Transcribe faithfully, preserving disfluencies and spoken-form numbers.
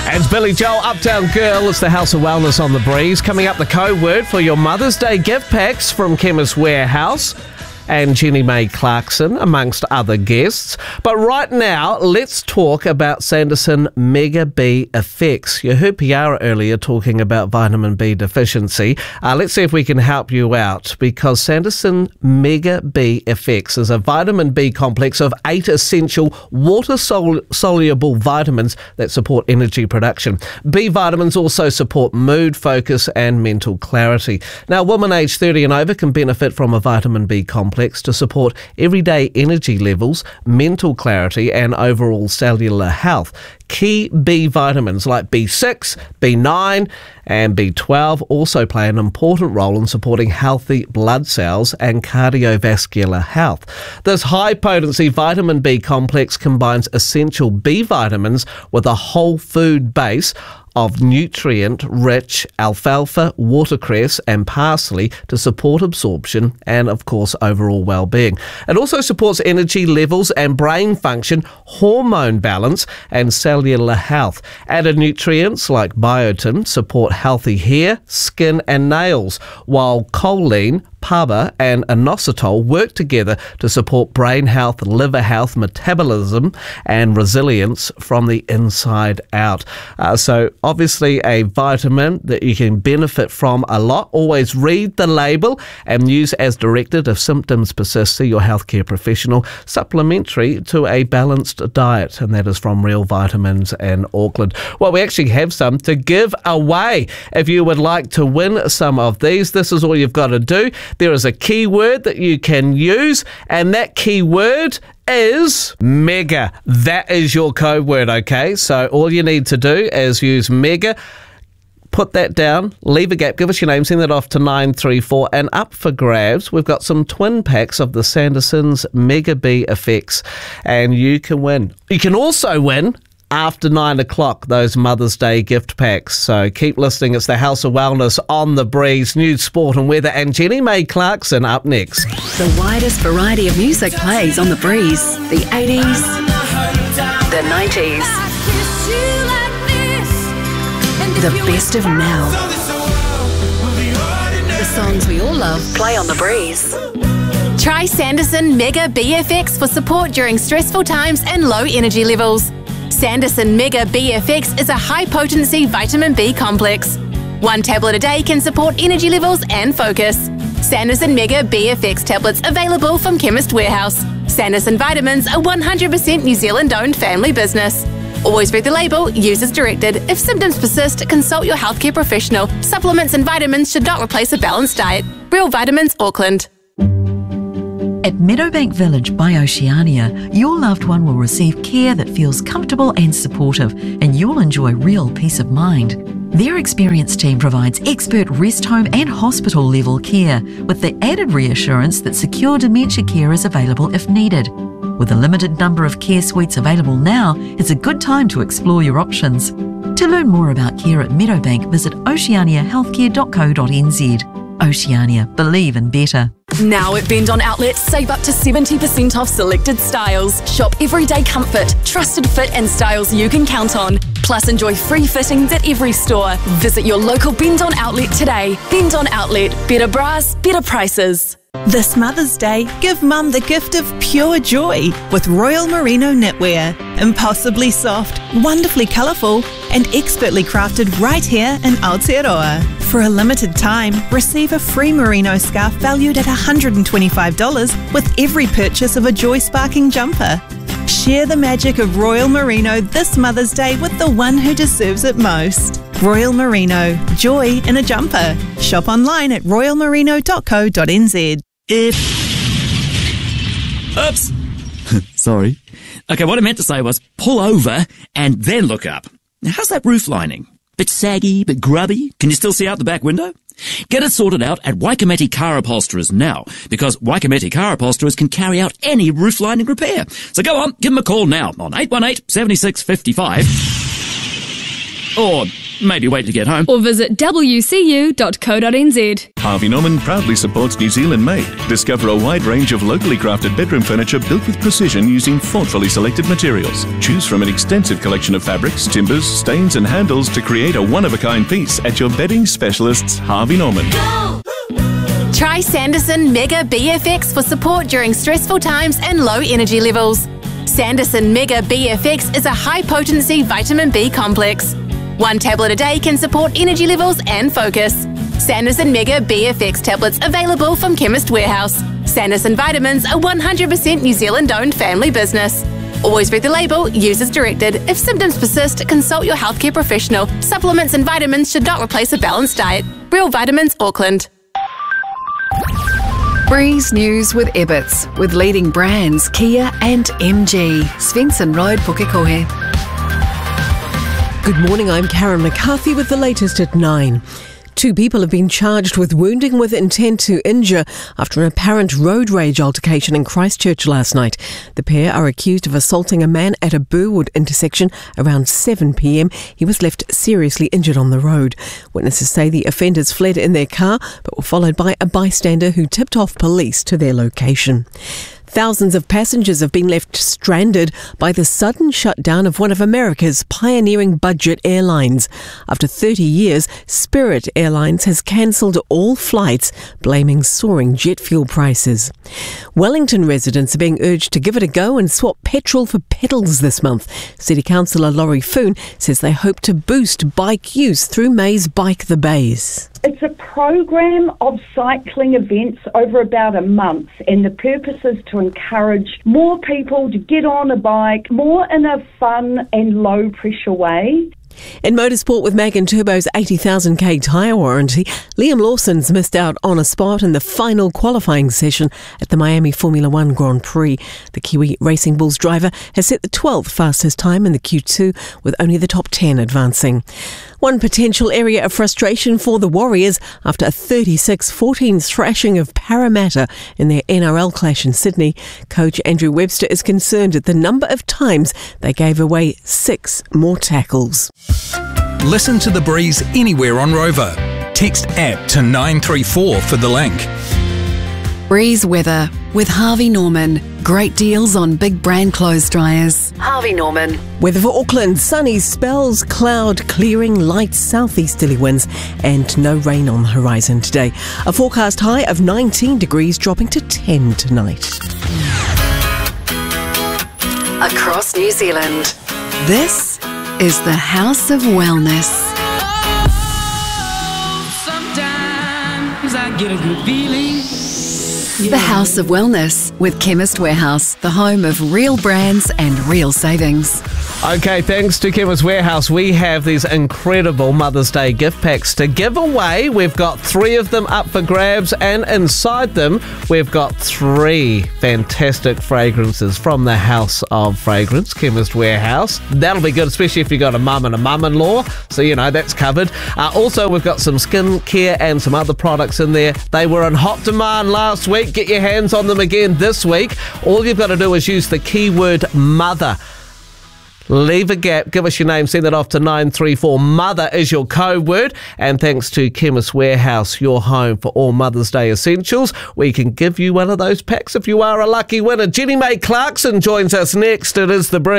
It's Billy Joel, Uptown Girl. It's the House of Wellness on the Breeze. Coming up, the code word for your Mother's Day gift packs from Chemist Warehouse and Jenny May Clarkson, amongst other guests. But right now, let's talk about Sanderson Mega B Effects. You heard Piara earlier talking about vitamin B deficiency. Uh, let's see if we can help you out, because Sanderson Mega B Effects is a vitamin B complex of eight essential water-soluble vitamins that support energy production. B vitamins also support mood, focus and mental clarity. Now, women aged thirty and over can benefit from a vitamin B complex to support everyday energy levels, mental clarity and overall cellular health. Key B vitamins like B six, B nine and B twelve also play an important role in supporting healthy blood cells and cardiovascular health. This high-potency vitamin B complex combines essential B vitamins with a whole food base of nutrient-rich alfalfa, watercress and parsley to support absorption and, of course, overall well-being. It also supports energy levels and brain function, hormone balance and cellular health. Added nutrients like biotin support healthy hair, skin and nails, while choline, P A B A and inositol work together to support brain health, liver health, metabolism and resilience from the inside out. Uh, so obviously a vitamin that you can benefit from a lot. Always read the label and use as directed. If symptoms persist, see your healthcare professional. Supplementary to a balanced diet, and that is from Real Vitamins in Auckland. Well, we actually have some to give away. If you would like to win some of these, this is all you've got to do. There is a keyword that you can use, and that keyword is MEGA. That is your code word, okay? So all you need to do is use MEGA, put that down, leave a gap, give us your name, send that off to nine three four, and up for grabs, we've got some twin packs of the Sanderson's Mega B Effects, and you can win. You can also win after nine o'clock, those Mother's Day gift packs. So keep listening. It's the House of Wellness on the Breeze, news, sport and weather, and Jenny May Clarkson up next. The widest variety of music plays on the Breeze. The eighties, the nineties, the best of now. The songs we all love play on the Breeze. Try Sanderson Mega B F X for support during stressful times and low energy levels. Sanderson Mega B F X is a high-potency vitamin B complex. One tablet a day can support energy levels and focus. Sanderson Mega B F X tablets available from Chemist Warehouse. Sanderson vitamins are one hundred percent New Zealand-owned family business. Always read the label, use as directed. If symptoms persist, consult your healthcare professional. Supplements and vitamins should not replace a balanced diet. Real Vitamins, Auckland. At Meadowbank Village by Oceania, your loved one will receive care that feels comfortable and supportive, and you'll enjoy real peace of mind. Their experienced team provides expert rest home and hospital level care, with the added reassurance that secure dementia care is available if needed. With a limited number of care suites available now, it's a good time to explore your options. To learn more about care at Meadowbank, visit oceania healthcare dot co dot n z. Oceania, believe in better. Now at Bendon Outlet, save up to seventy percent off selected styles. Shop everyday comfort, trusted fit and styles you can count on. Plus enjoy free fittings at every store. Visit your local Bendon Outlet today. Bendon Outlet, better bras, better prices. This Mother's Day, give Mum the gift of pure joy with Royal Merino knitwear. Impossibly soft, wonderfully colourful and expertly crafted right here in Aotearoa. For a limited time, receive a free merino scarf valued at one hundred twenty-five dollars with every purchase of a joy-sparking jumper. Share the magic of Royal Merino this Mother's Day with the one who deserves it most. Royal Merino, joy in a jumper. Shop online at royal merino dot co dot n z. If... Oops. Sorry. Okay, what I meant to say was pull over and then look up. Now, how's that roof lining? Bit saggy, bit grubby? Can you still see out the back window? Get it sorted out at Waikamete Car Upholsterers now, because Waikamete Car Upholsterers can carry out any roof lining repair. So go on, give them a call now on eight one eight, seven six five five. Or maybe wait to get home. Or visit w c u dot co dot n z. Harvey Norman proudly supports New Zealand made. Discover a wide range of locally crafted bedroom furniture built with precision using thoughtfully selected materials. Choose from an extensive collection of fabrics, timbers, stains and handles to create a one-of-a-kind piece at your bedding specialists, Harvey Norman. Try Sanderson Mega B F X for support during stressful times and low energy levels. Sanderson Mega B F X is a high-potency vitamin B complex. One tablet a day can support energy levels and focus. Sanderson Mega B F X tablets available from Chemist Warehouse. Sanderson vitamins are one hundred percent New Zealand-owned family business. Always read the label, use as directed. If symptoms persist, consult your healthcare professional. Supplements and vitamins should not replace a balanced diet. Real Vitamins, Auckland. Breeze News with Ebbets, with leading brands Kia and M G. Svensson Road, Pukekohe. Good morning, I'm Karen McCarthy with the latest at nine. Two people have been charged with wounding with intent to injure after an apparent road rage altercation in Christchurch last night. The pair are accused of assaulting a man at a Burwood intersection around seven p m. He was left seriously injured on the road. Witnesses say the offenders fled in their car but were followed by a bystander who tipped off police to their location. Thousands of passengers have been left stranded by the sudden shutdown of one of America's pioneering budget airlines. After thirty years, Spirit Airlines has cancelled all flights, blaming soaring jet fuel prices. Wellington residents are being urged to give it a go and swap petrol for pedals this month. City Councillor Laurie Foon says they hope to boost bike use through May's Bike the Bays. It's a program of cycling events over about a month, and the purpose is to encourage more people to get on a bike, more in a fun and low pressure way. In motorsport, with Megan Turbo's eighty thousand k tyre warranty, Liam Lawson's missed out on a spot in the final qualifying session at the Miami Formula One Grand Prix. The Kiwi Racing Bulls driver has set the twelfth fastest time in the Q two, with only the top ten advancing. One potential area of frustration for the Warriors after a thirty-six fourteen thrashing of Parramatta in their N R L clash in Sydney. Coach Andrew Webster is concerned at the number of times they gave away six more tackles. Listen to The Breeze anywhere on Rover. Text app to nine three four for the link. Breeze weather with Harvey Norman. Great deals on big brand clothes dryers. Harvey Norman. Weather for Auckland: sunny spells, cloud clearing, light southeasterly winds, and no rain on the horizon today. A forecast high of nineteen degrees, dropping to ten tonight. Across New Zealand, this is the House of Wellness. Sometimes I get a good feeling. The House of Wellness with Chemist Warehouse, the home of real brands and real savings. Okay, thanks to Chemist Warehouse, we have these incredible Mother's Day gift packs to give away. We've got three of them up for grabs, and inside them, we've got three fantastic fragrances from the House of Fragrance, Chemist Warehouse. That'll be good, especially if you've got a mum and a mum-in-law, so you know that's covered. Uh, also, we've got some skin care and some other products in there. They were in hot demand last week. Get your hands on them again this week. All you've got to do is use the keyword MOTHER. Leave a gap, give us your name, send it off to nine three four. Mother is your code word. And thanks to Chemist Warehouse, your home for all Mother's Day essentials, we can give you one of those packs if you are a lucky winner. Jenny May Clarkson joins us next. It is The Breeze.